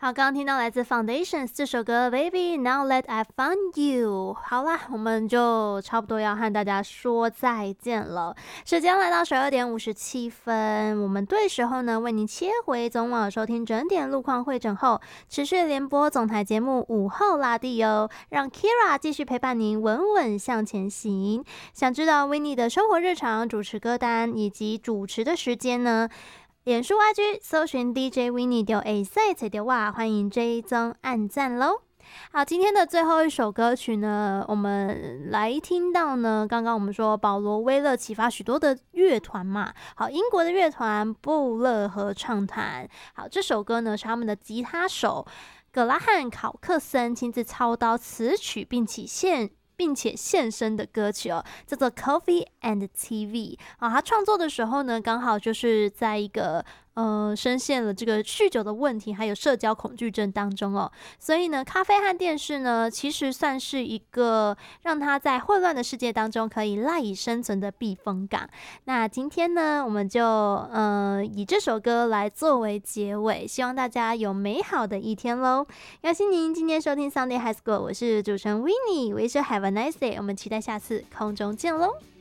好，刚刚听到来自 Foundations 这首歌 Baby Now That I Found You。 好啦，我们就差不多要和大家说再见了，时间来到12:57，我们对时候呢为您切回总网收听整点路况会诊后，持续联播总台节目午后拉地哦，让 Kira 继续陪伴您稳稳向前行。想知道 Winnie 的生活日常、主持歌单以及主持的时间呢？脸书 IG 搜寻 DJ Winnie 就会找到我，欢迎追踪按赞咯。好，今天的最后一首歌曲呢，我们来听到呢，刚刚我们说保罗威勒启发许多的乐团嘛，好，英国的乐团布勒合唱团。好，这首歌呢是他们的吉他手葛拉汉考克森亲自操刀词曲并且现身的歌曲哦，叫做 Coffee and TV。 他创作的时候呢，刚好就是在一个深陷了这个酗酒的问题还有社交恐惧症当中哦，所以呢咖啡和电视呢其实算是一个让他在混乱的世界当中可以赖以生存的避风港。那今天呢我们就以这首歌来作为结尾，希望大家有美好的一天咯。感谢您今天收听 Sunday High School， 我是主持人 Winnie， 我也是 Have a nice day， 我们期待下次空中见咯。